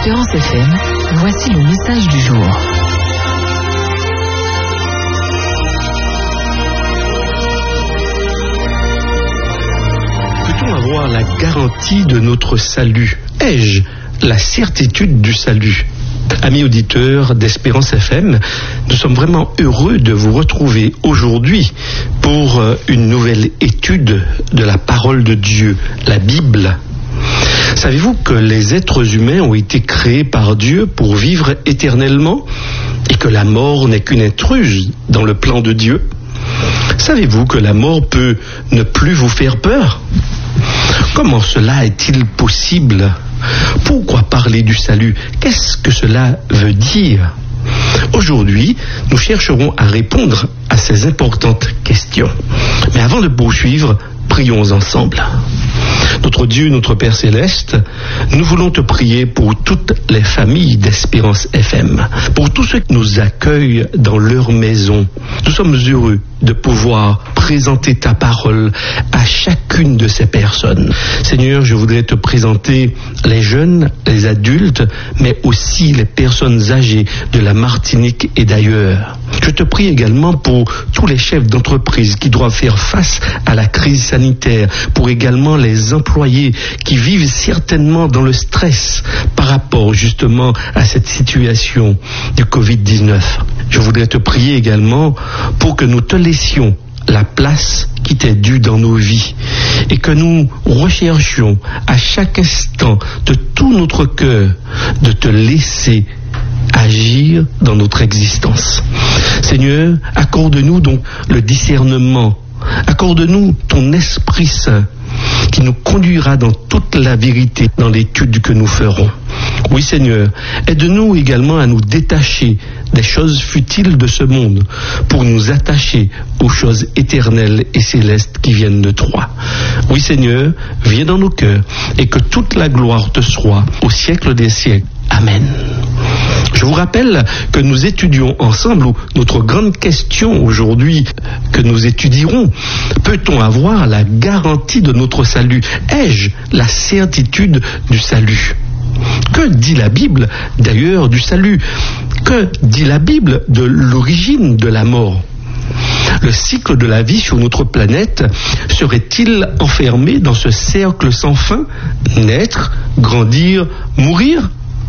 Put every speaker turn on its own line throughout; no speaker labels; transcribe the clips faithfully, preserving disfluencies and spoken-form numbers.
Espérance F M, voici le message du jour.
Peut-on avoir la garantie de notre salut? Ai-je la certitude du salut? Amis auditeurs d'Espérance F M, nous sommes vraiment heureux de vous retrouver aujourd'hui pour une nouvelle étude de la parole de Dieu, la Bible. Savez-vous que les êtres humains ont été créés par Dieu pour vivre éternellement et que la mort n'est qu'une intruse dans le plan de Dieu? Savez-vous que la mort peut ne plus vous faire peur? Comment cela est-il possible? Pourquoi parler du salut? Qu'est-ce que cela veut dire? Aujourd'hui, nous chercherons à répondre à ces importantes questions. Mais avant de poursuivre, prions ensemble. Notre Dieu, notre Père Céleste, nous voulons te prier pour toutes les familles d'Espérance F M, pour tous ceux qui nous accueillent dans leur maison. Nous sommes heureux de pouvoir présenter ta parole à chacune de ces personnes. Seigneur, je voudrais te présenter les jeunes, les adultes, mais aussi les personnes âgées de la Martinique et d'ailleurs. Je te prie également pour tous les chefs d'entreprise qui doivent faire face à la crise sanitaire, pour également les employés qui vivent certainement dans le stress par rapport justement à cette situation du covid dix-neuf. Je voudrais te prier également pour que nous te laissions la place qui t'est due dans nos vies et que nous recherchions à chaque instant de tout notre cœur de te laisser agir dans notre existence. Seigneur, accorde-nous donc le discernement, accorde-nous ton Esprit Saint qui nous conduira dans toute la vérité dans l'étude que nous ferons. Oui Seigneur, aide-nous également à nous détacher des choses futiles de ce monde pour nous attacher aux choses éternelles et célestes qui viennent de toi. Oui Seigneur, viens dans nos cœurs et que toute la gloire te soit au siècle des siècles. Amen. Je vous rappelle que nous étudions ensemble, ou notre grande question aujourd'hui que nous étudierons, peut-on avoir la garantie de notre salut? Ai-je la certitude du salut? Que dit la Bible d'ailleurs du salut? Que dit la Bible de l'origine de la mort? Le cycle de la vie sur notre planète serait-il enfermé dans ce cercle sans fin? Naître, grandir, mourir?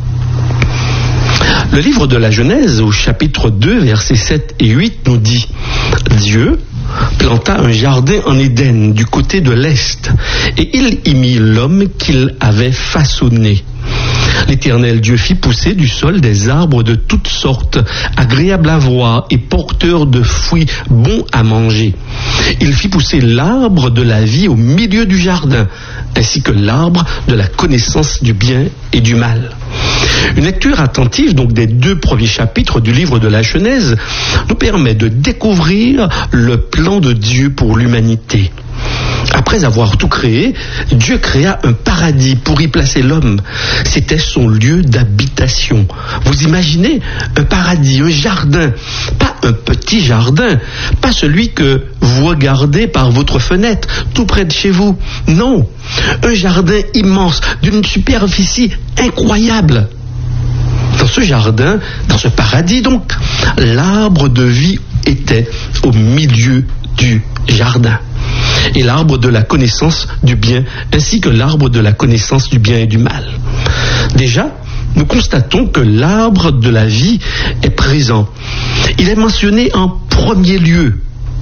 Le livre de la Genèse, au chapitre deux, versets sept et huit, nous dit « Dieu planta un jardin en Éden du côté de l'Est, et il y mit l'homme qu'il avait façonné. L'Éternel Dieu fit pousser du sol des arbres de toutes sortes, agréables à voir et porteurs de fruits bons à manger. Il fit pousser l'arbre de la vie au milieu du jardin, ainsi que l'arbre de la connaissance du bien et du mal. » Une lecture attentive donc des deux premiers chapitres du livre de la Genèse nous permet de découvrir le plan de Dieu pour l'humanité. Après avoir tout créé, Dieu créa un paradis pour y placer l'homme. C'était son lieu d'habitation. Vous imaginez un paradis, un jardin, pas un petit jardin, pas celui que vous regardez par votre fenêtre, tout près de chez vous. Non, un jardin immense, d'une superficie incroyable. Dans ce jardin, dans ce paradis donc, l'arbre de vie était au milieu du jardin. Et l'arbre de la connaissance du bien, ainsi que l'arbre de la connaissance du bien et du mal. Déjà, nous constatons que l'arbre de la vie est présent. Il est mentionné en premier lieu.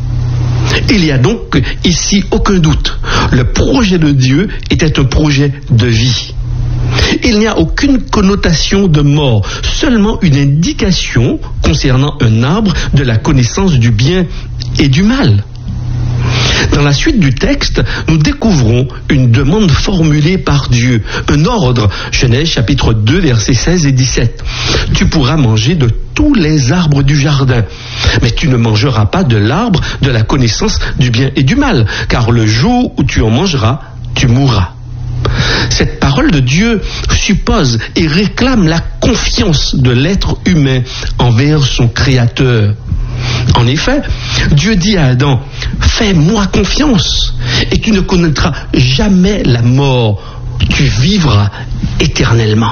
Il n'y a donc ici aucun doute. Le projet de Dieu était un projet de vie. Il n'y a aucune connotation de mort, seulement une indication concernant un arbre de la connaissance du bien et du mal. Dans la suite du texte, nous découvrons une demande formulée par Dieu, un ordre, Genèse chapitre deux, versets seize et dix-sept. Tu pourras manger de tous les arbres du jardin, mais tu ne mangeras pas de l'arbre de la connaissance du bien et du mal, car le jour où tu en mangeras, tu mourras. Cette parole de Dieu suppose et réclame la confiance de l'être humain envers son Créateur. En effet, Dieu dit à Adam, « Fais-moi confiance et tu ne connaîtras jamais la mort, tu vivras éternellement. »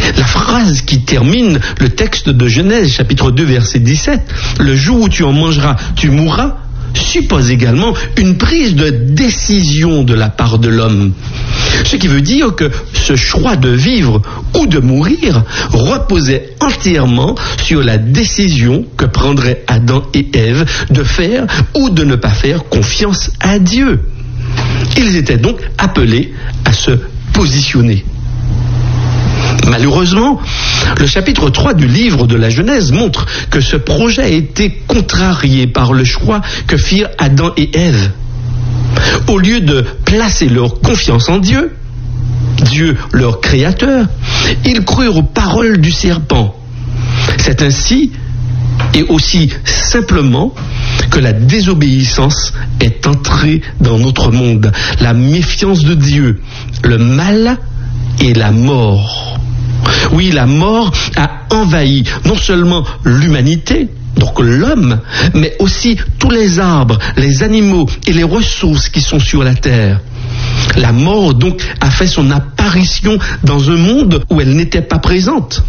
La phrase qui termine le texte de Genèse, chapitre deux, verset dix-sept, « Le jour où tu en mangeras, tu mourras », suppose également une prise de décision de la part de l'homme. Ce qui veut dire que ce choix de vivre ou de mourir reposait entièrement sur la décision que prendraient Adam et Ève de faire ou de ne pas faire confiance à Dieu. Ils étaient donc appelés à se positionner. Malheureusement, le chapitre trois du livre de la Genèse montre que ce projet a été contrarié par le choix que firent Adam et Ève. Au lieu de placer leur confiance en Dieu, Dieu leur créateur, ils crurent aux paroles du serpent. C'est ainsi et aussi simplement que la désobéissance est entrée dans notre monde. La méfiance de Dieu, le mal et la mort. Oui, la mort a envahi non seulement l'humanité, donc l'homme, mais aussi tous les arbres, les animaux et les ressources qui sont sur la terre. La mort donc a fait son apparition dans un monde où elle n'était pas présente.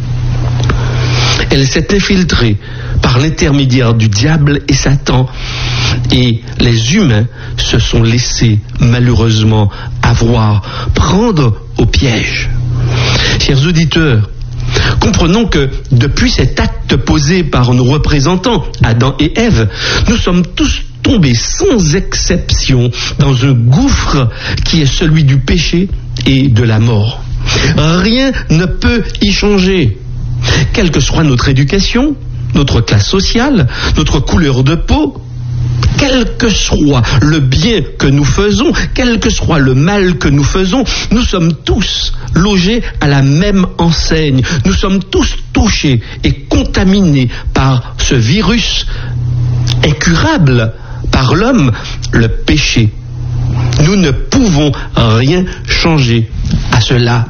Elle s'est infiltrée par l'intermédiaire du diable et Satan, et les humains se sont laissés malheureusement avoir, prendre au piège. Chers auditeurs, comprenons que depuis cet acte posé par nos représentants, Adam et Ève, nous sommes tous tombés sans exception dans un gouffre qui est celui du péché et de la mort. Rien ne peut y changer. Quelle que soit notre éducation, notre classe sociale, notre couleur de peau, quel que soit le bien que nous faisons, quel que soit le mal que nous faisons, nous sommes tous logés à la même enseigne. Nous sommes tous touchés et contaminés par ce virus incurable par l'homme, le péché. Nous ne pouvons rien changer à cela.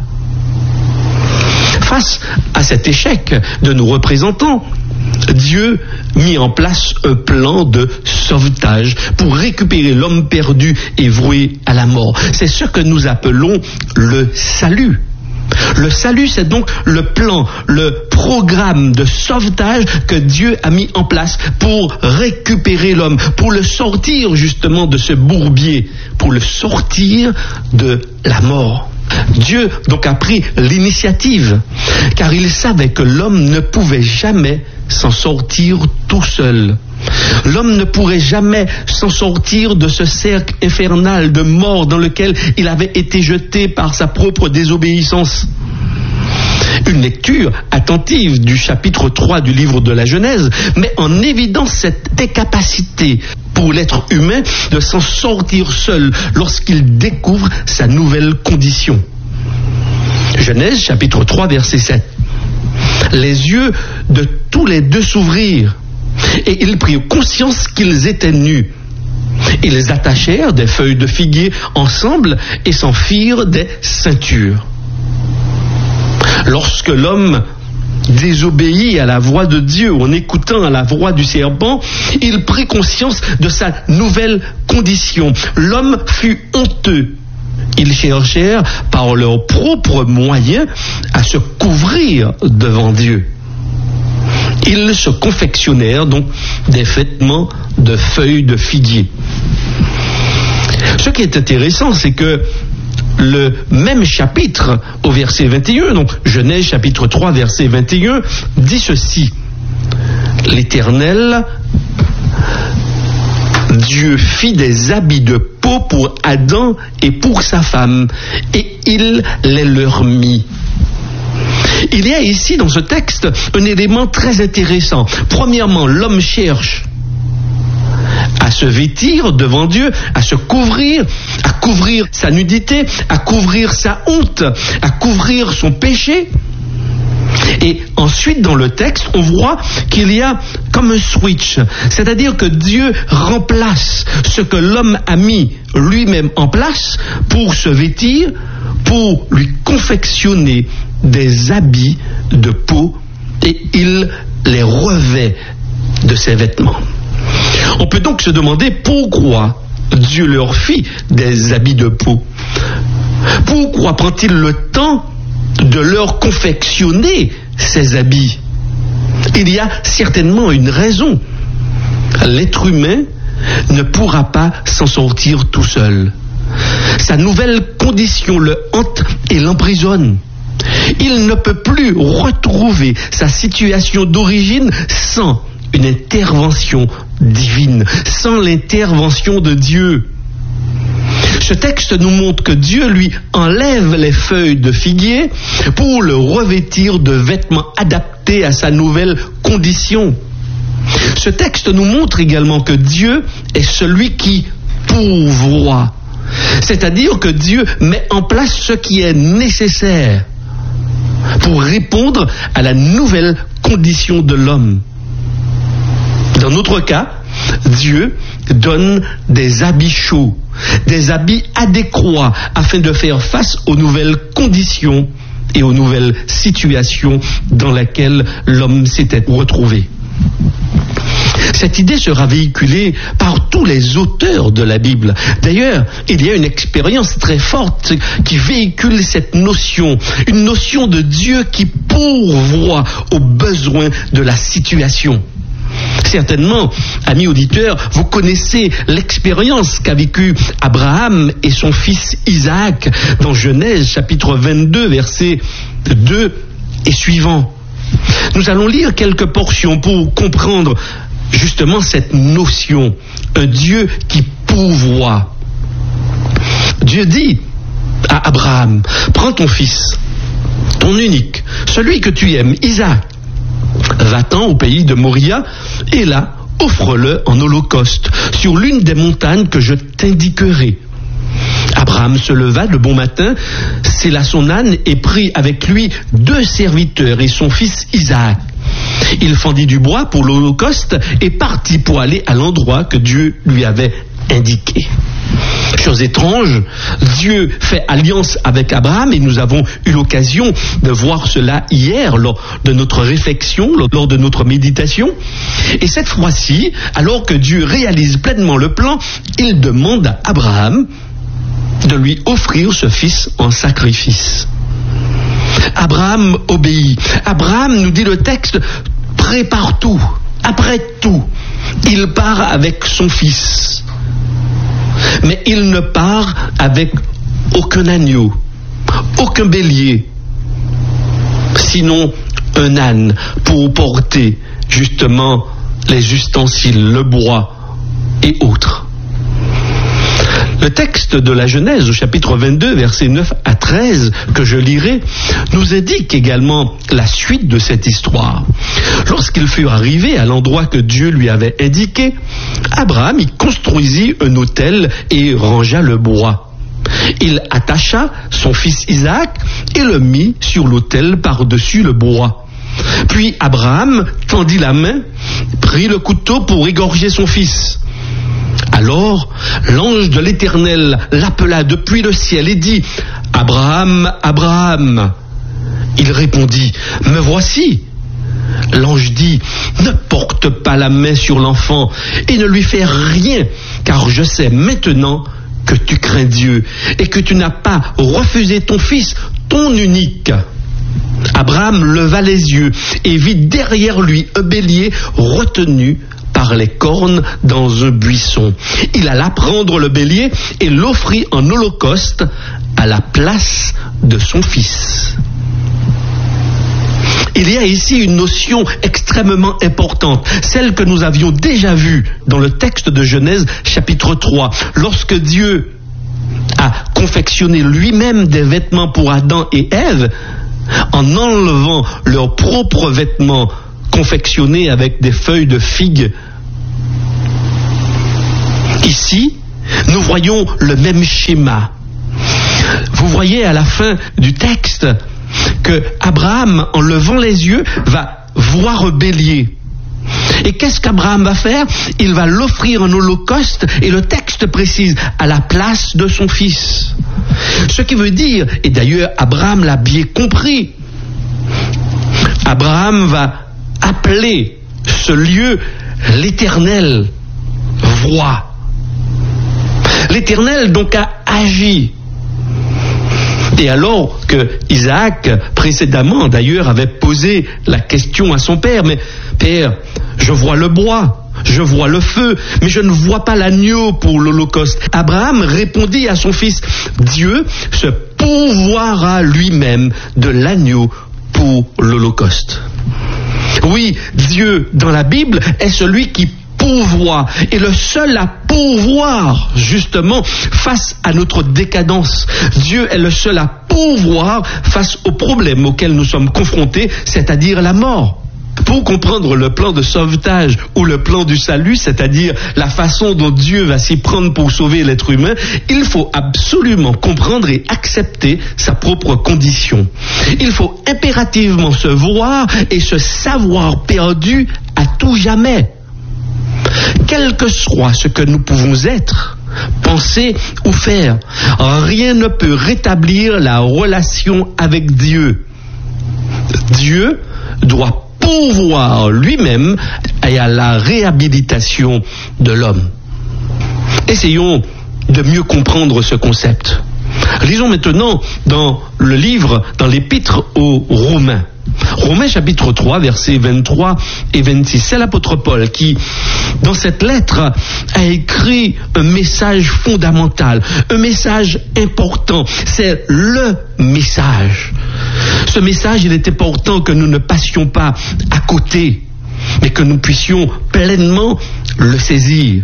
Face à cet échec de nos représentants, Dieu mit en place un plan de sauvetage pour récupérer l'homme perdu et voué à la mort. C'est ce que nous appelons le salut. Le salut, c'est donc le plan, le programme de sauvetage que Dieu a mis en place pour récupérer l'homme, pour le sortir justement de ce bourbier, pour le sortir de la mort. Dieu donc a pris l'initiative, car il savait que l'homme ne pouvait jamais s'en sortir tout seul. L'homme ne pourrait jamais s'en sortir de ce cercle infernal de mort dans lequel il avait été jeté par sa propre désobéissance. Une lecture attentive du chapitre trois du livre de la Genèse met en évidence cette incapacité pour l'être humain de s'en sortir seul lorsqu'il découvre sa nouvelle condition. Genèse chapitre trois verset sept. Les yeux de tous les deux s'ouvrirent et ils prirent conscience qu'ils étaient nus. Ils attachèrent des feuilles de figuier ensemble et s'en firent des ceintures. Lorsque l'homme désobéit à la voix de Dieu en écoutant à la voix du serpent, il prit conscience de sa nouvelle condition. L'homme fut honteux. Ils cherchèrent par leurs propres moyens à se couvrir devant Dieu. Ils se confectionnèrent donc des vêtements de feuilles de figuier. Ce qui est intéressant, c'est que le même chapitre, au verset vingt et un, donc Genèse chapitre trois, verset vingt et un, dit ceci. L'Éternel, Dieu fit des habits de peau pour Adam et pour sa femme, et il les leur mit. Il y a ici dans ce texte un élément très intéressant. Premièrement, l'homme cherche à se vêtir devant Dieu, à se couvrir, à couvrir sa nudité, à couvrir sa honte, à couvrir son péché. Et ensuite, dans le texte, on voit qu'il y a comme un switch, c'est-à-dire que Dieu remplace ce que l'homme a mis lui-même en place pour se vêtir, pour lui confectionner des habits de peau, et il les revêt de ses vêtements. On peut donc se demander pourquoi Dieu leur fit des habits de peau. Pourquoi prend-il le temps de leur confectionner ces habits. Il y a certainement une raison. L'être humain ne pourra pas s'en sortir tout seul. Sa nouvelle condition le hante et l'emprisonne. Il ne peut plus retrouver sa situation d'origine sans une intervention divine, sans l'intervention de Dieu. Ce texte nous montre que Dieu lui enlève les feuilles de figuier pour le revêtir de vêtements adaptés à sa nouvelle condition. Ce texte nous montre également que Dieu est celui qui pourvoit, c'est-à-dire que Dieu met en place ce qui est nécessaire pour répondre à la nouvelle condition de l'homme. Dans notre cas, Dieu donne des habits chauds, des habits adéquats afin de faire face aux nouvelles conditions et aux nouvelles situations dans lesquelles l'homme s'était retrouvé. Cette idée sera véhiculée par tous les auteurs de la Bible. D'ailleurs, il y a une expérience très forte qui véhicule cette notion, une notion de Dieu qui pourvoit aux besoins de la situation. Certainement, amis auditeurs, vous connaissez l'expérience qu'a vécue Abraham et son fils Isaac dans Genèse chapitre vingt-deux, versets deux et suivants. Nous allons lire quelques portions pour comprendre justement cette notion, un Dieu qui pourvoit. Dieu dit à Abraham, prends ton fils, ton unique, celui que tu aimes, Isaac, va-t'en au pays de Moria, et là, offre-le en holocauste sur l'une des montagnes que je t'indiquerai. Abraham se leva de bon matin, sella son âne et prit avec lui deux serviteurs et son fils Isaac. Il fendit du bois pour l'holocauste et partit pour aller à l'endroit que Dieu lui avait indiqué. Chose étrange, Dieu fait alliance avec Abraham et nous avons eu l'occasion de voir cela hier lors de notre réflexion, lors de notre méditation. Et cette fois-ci, alors que Dieu réalise pleinement le plan, il demande à Abraham de lui offrir ce fils en sacrifice. Abraham obéit. Abraham, nous dit le texte, prépare tout. Après tout, il part avec son fils. Mais il ne part avec aucun agneau, aucun bélier, sinon un âne pour porter justement les ustensiles, le bois et autres. Le texte de la Genèse au chapitre vingt-deux, versets neuf à treize, que je lirai, nous indique également la suite de cette histoire. Lorsqu'ils furent arrivés à l'endroit que Dieu lui avait indiqué, Abraham y construisit un autel et rangea le bois. Il attacha son fils Isaac et le mit sur l'autel par-dessus le bois. Puis Abraham tendit la main, prit le couteau pour égorger son fils. Alors, l'ange de l'Éternel l'appela depuis le ciel et dit, « Abraham, Abraham !» Il répondit, « Me voici !» L'ange dit, « Ne porte pas la main sur l'enfant et ne lui fais rien, car je sais maintenant que tu crains Dieu et que tu n'as pas refusé ton fils, ton unique. » Abraham leva les yeux et vit derrière lui un bélier retenu par les cornes dans un buisson. Il alla prendre le bélier et l'offrit en holocauste à la place de son fils. Il y a ici une notion extrêmement importante, celle que nous avions déjà vue dans le texte de Genèse chapitre trois, lorsque Dieu a confectionné lui-même des vêtements pour Adam et Ève, en enlevant leurs propres vêtements confectionnés avec des feuilles de figue. Ici, nous voyons le même schéma. Vous voyez à la fin du texte que Abraham, en levant les yeux, va voir un bélier. Et qu'est-ce qu'Abraham va faire? Il va l'offrir en holocauste, et le texte précise, à la place de son fils. Ce qui veut dire, et d'ailleurs Abraham l'a bien compris, Abraham va appeler ce lieu l'Éternel voit. L'Éternel donc a agi. Et alors que Isaac, précédemment d'ailleurs, avait posé la question à son père, mais père, je vois le bois, je vois le feu, mais je ne vois pas l'agneau pour l'Holocauste. Abraham répondit à son fils, Dieu se pourvoira lui-même de l'agneau pour l'Holocauste. Oui, Dieu dans la Bible est celui qui pourvoit, et le seul à pourvoir justement face à notre décadence. Dieu est le seul à pourvoir face aux problèmes auxquels nous sommes confrontés, c'est-à-dire la mort. Pour comprendre le plan de sauvetage ou le plan du salut, c'est-à-dire la façon dont Dieu va s'y prendre pour sauver l'être humain, il faut absolument comprendre et accepter sa propre condition. Il faut impérativement se voir et se savoir perdu à tout jamais. Quel que soit ce que nous pouvons être, penser ou faire, rien ne peut rétablir la relation avec Dieu. Dieu doit pourvoir lui-même et à la réhabilitation de l'homme. Essayons de mieux comprendre ce concept. Lisons maintenant dans le livre, dans l'épître aux Romains. Romains chapitre trois, versets vingt-trois et vingt-six. C'est l'apôtre Paul qui, dans cette lettre, a écrit un message fondamental, un message important. C'est le message. Ce message, il est important que nous ne passions pas à côté, mais que nous puissions pleinement le saisir.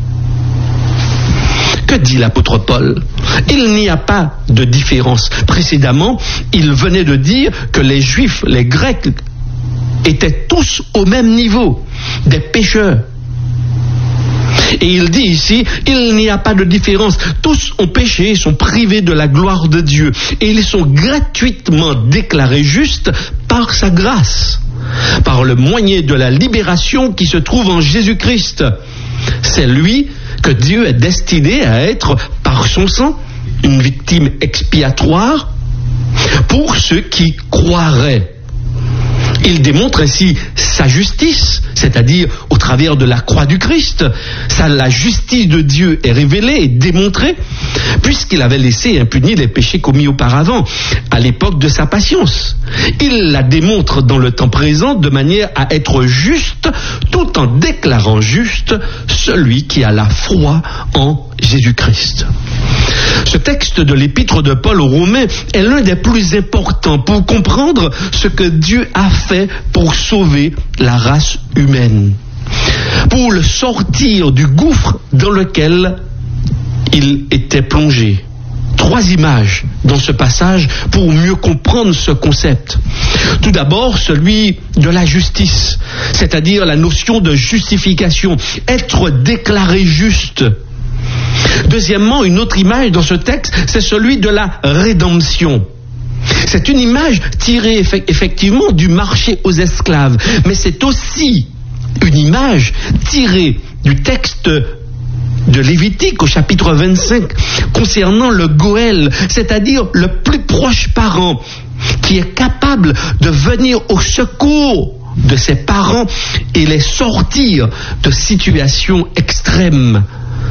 Que dit l'apôtre Paul? Il n'y a pas de différence. Précédemment, il venait de dire que les Juifs, les Grecs, étaient tous au même niveau, des pécheurs. Et il dit ici, il n'y a pas de différence. Tous ont péché et sont privés de la gloire de Dieu. Et ils sont gratuitement déclarés justes par sa grâce, par le moyen de la libération qui se trouve en Jésus-Christ. C'est lui que Dieu est destiné à être, par son sang, une victime expiatoire pour ceux qui croiraient. Il démontre ainsi sa justice, c'est-à-dire au travers de la croix du Christ. Ça, la justice de Dieu est révélée et démontrée, puisqu'il avait laissé impunis les péchés commis auparavant, à l'époque de sa patience. Il la démontre dans le temps présent de manière à être juste, tout en déclarant juste celui qui a la foi en Jésus-Christ. Ce texte de l'épître de Paul aux Romains est l'un des plus importants pour comprendre ce que Dieu a fait pour sauver la race humaine, pour le sortir du gouffre dans lequel il était plongé. Trois images dans ce passage pour mieux comprendre ce concept. Tout d'abord, celui de la justice, c'est-à-dire la notion de justification, être déclaré juste. Deuxièmement, une autre image dans ce texte, c'est celui de la rédemption. C'est une image tirée effectivement du marché aux esclaves, mais c'est aussi une image tirée du texte de Lévitique au chapitre vingt-cinq concernant le Goël, c'est-à-dire le plus proche parent qui est capable de venir au secours de ses parents et les sortir de situations extrêmes.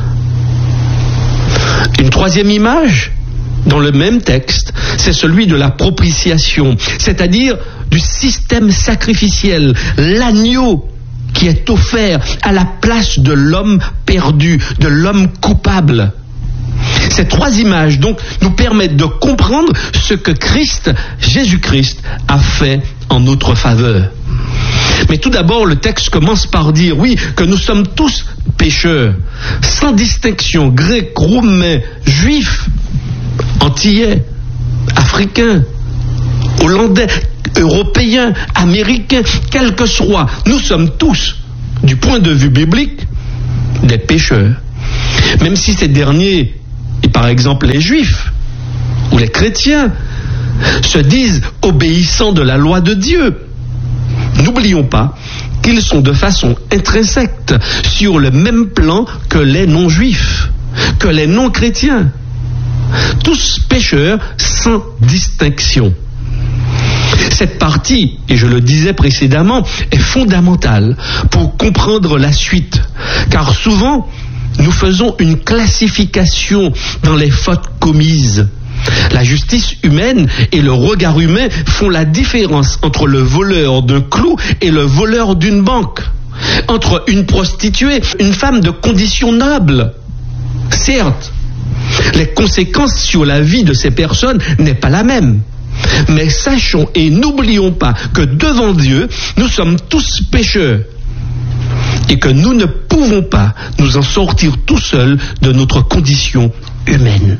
Une troisième image dans le même texte, c'est celui de la propitiation, c'est-à-dire du système sacrificiel, l'agneau qui est offert à la place de l'homme perdu, de l'homme coupable. Ces trois images donc nous permettent de comprendre ce que Christ, Jésus-Christ, a fait en notre faveur. Mais tout d'abord, le texte commence par dire, oui, que nous sommes tous pécheurs, sans distinction, grecs, roumains, juifs, antillais, africains, hollandais, européens, américains, quels que soient, nous sommes tous, du point de vue biblique, des pécheurs. Même si ces derniers, et par exemple les juifs ou les chrétiens, se disent obéissants de la loi de Dieu, n'oublions pas qu'ils sont de façon intrinsèque sur le même plan que les non-juifs, que les non-chrétiens. Tous pécheurs sans distinction. Cette partie, et je le disais précédemment, est fondamentale pour comprendre la suite, car souvent nous faisons une classification dans les fautes commises. La justice humaine et le regard humain font la différence entre le voleur d'un clou et le voleur d'une banque, entre une prostituée, une femme de condition noble. Certes, les conséquences sur la vie de ces personnes n'est pas la même. Mais sachons et n'oublions pas que devant Dieu, nous sommes tous pécheurs et que nous ne pouvons pas nous en sortir tout seuls de notre condition humaine.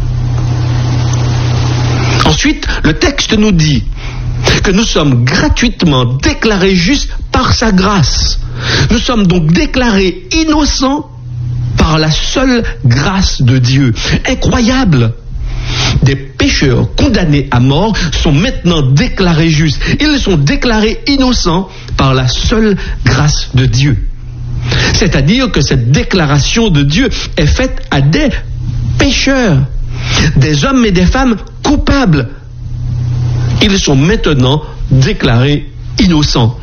Ensuite, le texte nous dit que nous sommes gratuitement déclarés justes par sa grâce. Nous sommes donc déclarés innocents par la seule grâce de Dieu. Incroyable! Des pécheurs condamnés à mort sont maintenant déclarés justes. Ils sont déclarés innocents par la seule grâce de Dieu. C'est-à-dire que cette déclaration de Dieu est faite à des pécheurs, des hommes et des femmes coupables. Ils sont maintenant déclarés innocents.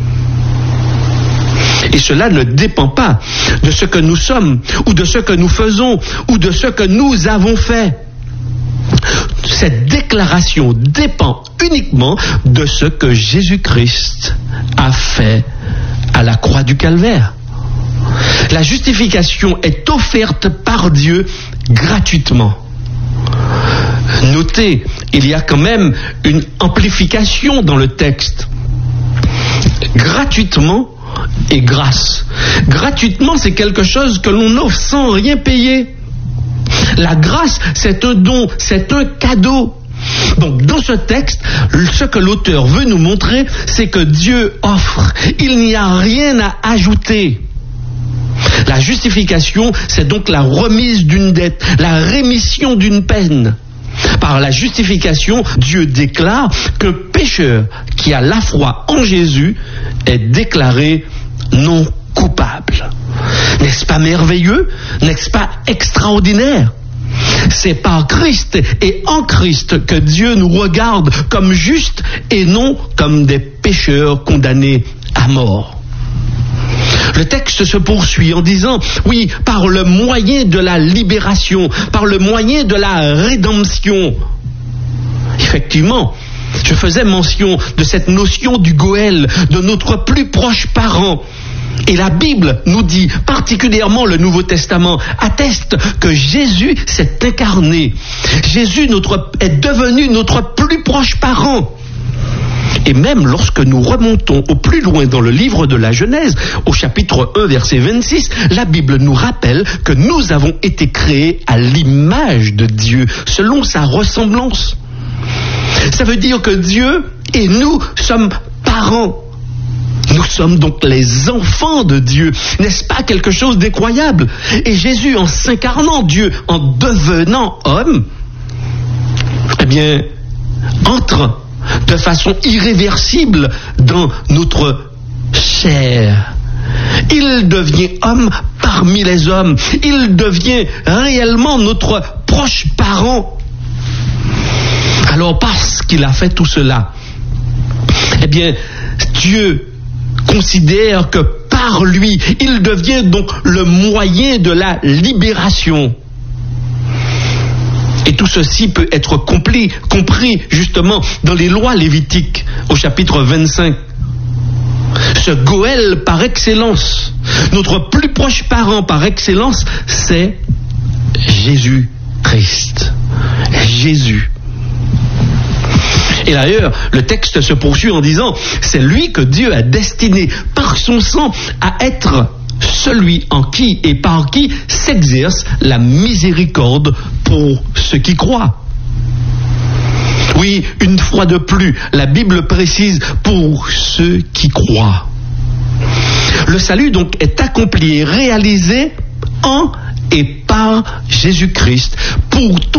Et cela ne dépend pas de ce que nous sommes, ou de ce que nous faisons, ou de ce que nous avons fait. Cette déclaration dépend uniquement de ce que Jésus-Christ a fait à la croix du Calvaire. La justification est offerte par Dieu gratuitement. Notez, il y a quand même une amplification dans le texte. Gratuitement et grâce. Gratuitement, c'est quelque chose que l'on offre sans rien payer. La grâce, c'est un don, c'est un cadeau. Donc, dans ce texte, ce que l'auteur veut nous montrer, c'est que Dieu offre. Il n'y a rien à ajouter. La justification, c'est donc la remise d'une dette, la rémission d'une peine. Par la justification, Dieu déclare qu'un pécheur qui a la foi en Jésus est déclaré non coupable. N'est-ce pas merveilleux? N'est-ce pas extraordinaire? C'est par Christ et en Christ que Dieu nous regarde comme justes et non comme des pécheurs condamnés à mort. Le texte se poursuit en disant, oui, par le moyen de la libération, par le moyen de la rédemption. Effectivement, je faisais mention de cette notion du Goël, de notre plus proche parent. Et la Bible nous dit, particulièrement le Nouveau Testament, atteste que Jésus s'est incarné. Jésus notre, est devenu notre plus proche parent. Et même lorsque nous remontons au plus loin dans le livre de la Genèse, au chapitre un, verset vingt-six, la Bible nous rappelle que nous avons été créés à l'image de Dieu, selon sa ressemblance. Ça veut dire que Dieu et nous sommes parents. Nous sommes donc les enfants de Dieu. N'est-ce pas quelque chose d'incroyable? Et Jésus, en s'incarnant, Dieu, en devenant homme, eh bien, entre de façon irréversible dans notre chair. Il devient homme parmi les hommes. Il devient réellement notre proche parent. Alors, parce qu'il a fait tout cela, eh bien, Dieu considère que par lui, il devient donc le moyen de la libération. Et tout ceci peut être compris, compris justement dans les lois lévitiques au chapitre vingt-cinq. Ce Goël par excellence, notre plus proche parent par excellence, c'est Jésus-Christ. Jésus. Et d'ailleurs, le texte se poursuit en disant, c'est lui que Dieu a destiné par son sang à être celui en qui et par qui s'exerce la miséricorde pour ceux qui croient. Oui, une fois de plus, la Bible précise pour ceux qui croient. Le salut donc est accompli et réalisé en et par Jésus-Christ pour tous